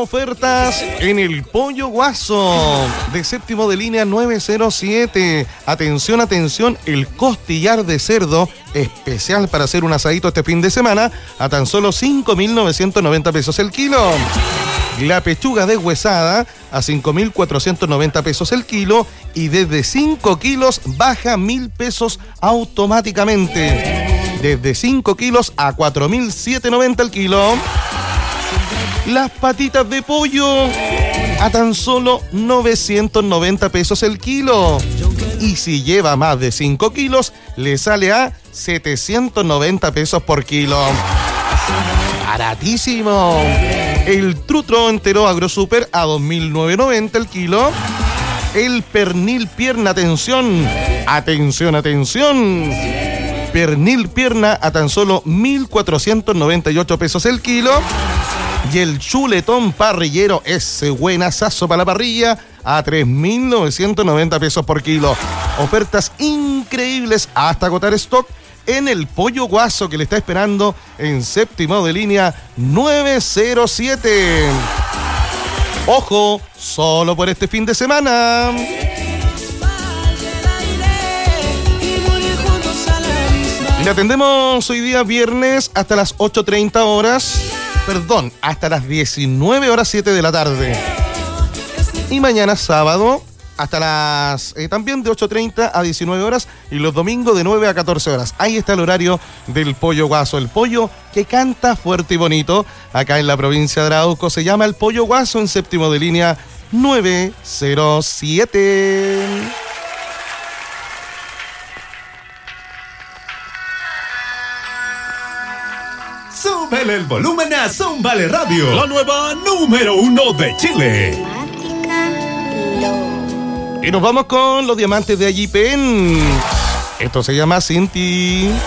Ofertas en el Pollo Guaso de séptimo de línea 907. Atención, atención, el costillar de cerdo especial para hacer un asadito este fin de semana a tan solo 5.990 pesos el kilo. La pechuga deshuesada a 5.490 pesos el kilo y desde 5 kilos baja 1.000 pesos automáticamente. Desde 5 kilos a 4.790 el kilo. Las patitas de pollo a tan solo 990 pesos el kilo. Y si lleva más de 5 kilos, le sale a 790 pesos por kilo. ¡Baratísimo! El trutro entero AgroSuper a 2.990 el kilo. El pernil pierna, atención, atención, atención. Pernil pierna a tan solo 1.498 pesos el kilo. Y el chuletón parrillero, ese buen asazo para la parrilla, a 3.990 pesos por kilo. Ofertas increíbles hasta agotar stock en el Pollo Guaso que le está esperando en séptimo de línea 907. Ojo, solo por este fin de semana. Le atendemos hoy día viernes hasta las 8:30 horas. Perdón, hasta las 19 horas 7 de la tarde. Y mañana sábado hasta las también de 8:30 a 19 horas y los domingos de 9 a 14 horas. Ahí está el horario del Pollo Guaso, el pollo que canta fuerte y bonito acá en la provincia de Arauco. Se llama el Pollo Guaso en séptimo de línea 907. Súbele el volumen a Zúmbale Radio, la nueva número 1 de Chile. Y nos vamos con los diamantes de Allipen. Esto se llama Sin Ti.